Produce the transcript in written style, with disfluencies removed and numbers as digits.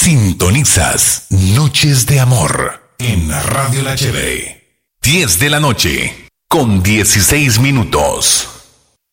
Sintonizas Noches de Amor en Radio La Chévere. 10 de la noche con 16 minutos.